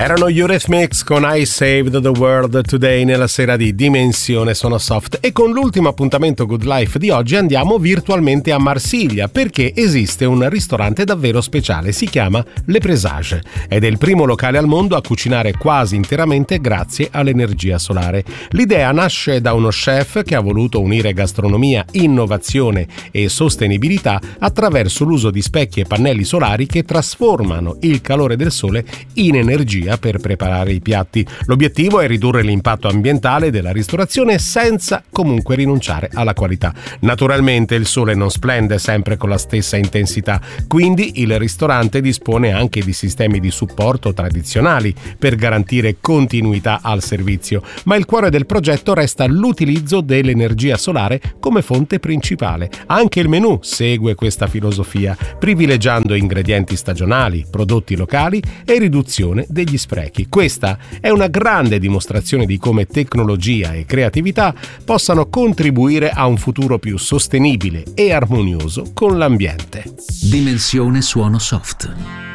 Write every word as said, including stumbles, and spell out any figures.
Erano Eurythmics con I Saved the World Today nella sera di Dimensione Suono Soft, e con l'ultimo appuntamento Good Life di oggi andiamo virtualmente a Marsiglia, perché esiste un ristorante davvero speciale, si chiama Le Présage ed è il primo locale al mondo a cucinare quasi interamente grazie all'energia solare. L'idea nasce da uno chef che ha voluto unire gastronomia, innovazione e sostenibilità attraverso l'uso di specchi e pannelli solari che trasformano il calore del sole in energia per preparare i piatti. L'obiettivo è ridurre l'impatto ambientale della ristorazione senza comunque rinunciare alla qualità. Naturalmente il sole non splende sempre con la stessa intensità, quindi il ristorante dispone anche di sistemi di supporto tradizionali per garantire continuità al servizio, ma il cuore del progetto resta l'utilizzo dell'energia solare come fonte principale. Anche il menù segue questa filosofia, privilegiando ingredienti stagionali, prodotti locali e riduzione degli sprechi. Questa è una grande dimostrazione di come tecnologia e creatività possano contribuire a un futuro più sostenibile e armonioso con l'ambiente. Dimensione Suono Soft.